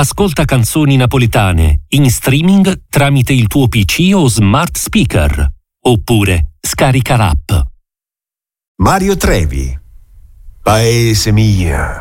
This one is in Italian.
Ascolta canzoni napoletane in streaming tramite il tuo PC o smart speaker. Oppure scarica l'app. Mario Trevi, Paese mio.